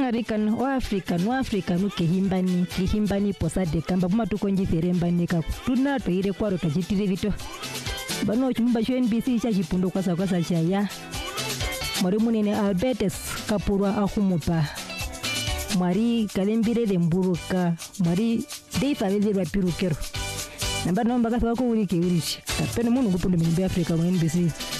African ukehimbani posade kamba buma tukonjitherembani ka tunato ile kwaro tajitire vito bano chumba cho NBC cha chipundo kwasa chaya mwari munene Albertus Kapurwa ahumupa mwari kalembire lemburuka mwari deifa vezerwa pirukero namba nomba katwa ko uri ke uri kapene munhu kupundo mimbe Africa mu NBC